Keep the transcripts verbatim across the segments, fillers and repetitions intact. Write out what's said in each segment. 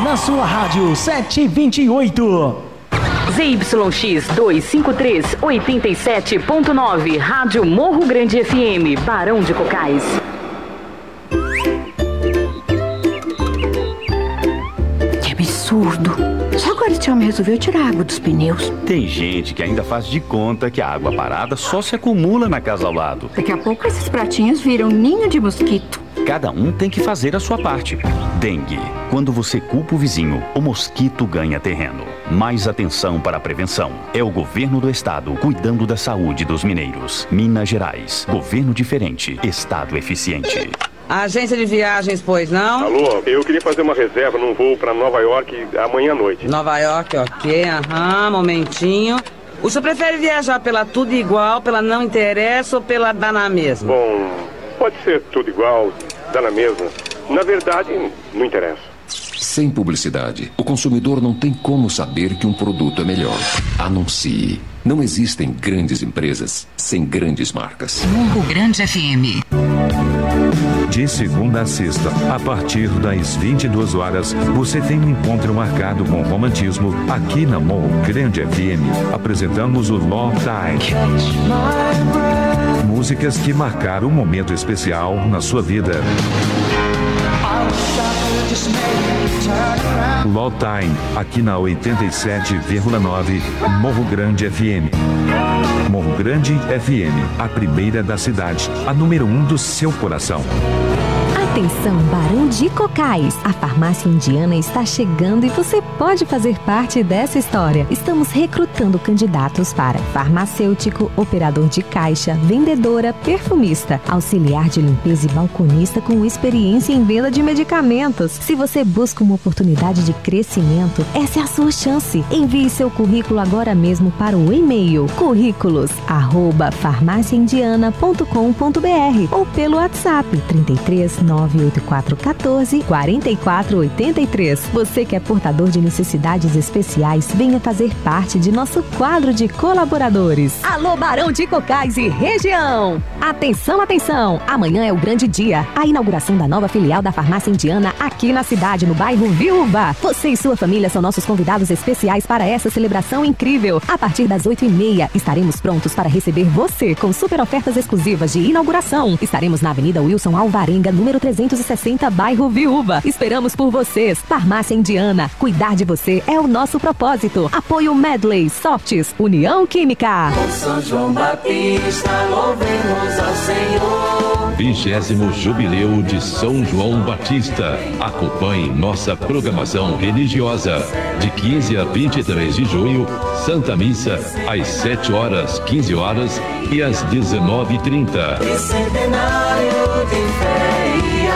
na sua rádio sete vinte e oito. Z Y X duzentos e cinquenta e três, oitenta e sete ponto nove, Rádio Morro Grande F M, Barão de Cocais. Que absurdo. Só agora esse homem resolveu tirar a água dos pneus. Tem gente que ainda faz de conta que a água parada só se acumula na casa ao lado. Daqui a pouco esses pratinhos viram ninho de mosquito. Cada um tem que fazer a sua parte. Dengue. Quando você culpa o vizinho, o mosquito ganha terreno. Mais atenção para a prevenção. É o governo do estado cuidando da saúde dos mineiros. Minas Gerais. Governo diferente. Estado eficiente. Agência de viagens, pois não? Alô, eu queria fazer uma reserva num voo para Nova York amanhã à noite. Nova York, ok, aham, momentinho. O senhor prefere viajar pela tudo igual, pela não interessa ou pela dá na mesma? Bom, pode ser tudo igual, dá na mesma. Na verdade, não interessa. Sem publicidade, o consumidor não tem como saber que um produto é melhor. Anuncie. Não existem grandes empresas sem grandes marcas. Morro Grande F M. De segunda a sexta, a partir das vinte e duas horas, você tem um encontro marcado com romantismo aqui na Morro Grande F M. Apresentamos o Love Time. Músicas que marcaram um momento especial na sua vida. Love Time, aqui na oitenta e sete vírgula nove, Morro Grande F M. Morro Grande F M, a primeira da cidade, a número um do seu coração. Atenção, Barão de Cocais! A farmácia indiana está chegando e você pode fazer parte dessa história. Estamos recrutando candidatos para farmacêutico, operador de caixa, vendedora, perfumista, auxiliar de limpeza e balconista com experiência em venda de medicamentos. Se você busca uma oportunidade de crescimento, essa é a sua chance. Envie seu currículo agora mesmo para o e-mail currículos arroba farmácia indiana ponto com ponto br ou pelo WhatsApp trinta e três, nove oito quatro um quatro, quatro quatro oito três. Você que é portador de necessidades especiais, venha fazer parte de nosso quadro de colaboradores. Alô, Barão de Cocais e região! Atenção, atenção! Amanhã é o grande dia, a inauguração da nova filial da farmácia indiana aqui na cidade, no bairro Viúva. Você e sua família são nossos convidados especiais para essa celebração incrível. A partir das oito e meia, estaremos prontos para receber você com super ofertas exclusivas de inauguração. Estaremos na Avenida Wilson Alvarenga, número trezentos e sessenta, bairro Viúva. Esperamos por vocês. Farmácia Indiana. Cuidar de você é o nosso propósito. Apoio Medley, Softs, União Química. São João Batista, louvemos ao Senhor. Vigésimo Jubileu de São João Batista. Acompanhe nossa programação religiosa. De quinze a vinte e três de junho, Santa Missa, às sete horas, quinze horas e às dezenove e trinta. E centenário de fé e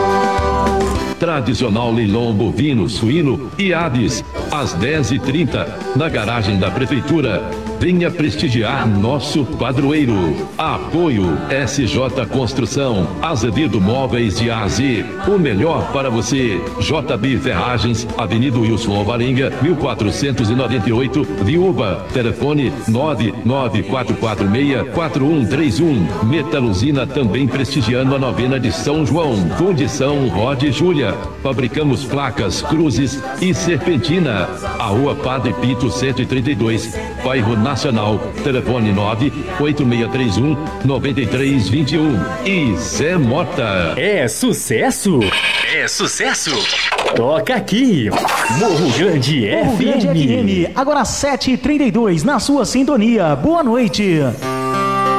amor. Tradicional leilão bovino, suíno e aves, às dez e trinta, na garagem da Prefeitura. Venha prestigiar nosso padroeiro. Apoio S J Construção, Azevedo Móveis de A a Z. O melhor para você. J B Ferragens, Avenida Wilson Alvarenga, mil quatrocentos e noventa e oito, Viúva. Telefone nove nove quatro quatro seis, quatro um três um. Metaluzina também prestigiando a novena de São João. Fundição Rod e Júlia. Fabricamos placas, cruzes e serpentina. A Rua Padre Pito cento e trinta e dois, bairro Nacional. Telefone nove oito seis três um, nove três dois um. E Zé Mota. É sucesso? É sucesso? Toca aqui. Morro Grande F M. Morro Grande F M. Agora sete e trinta e dois na sua sintonia. Boa noite.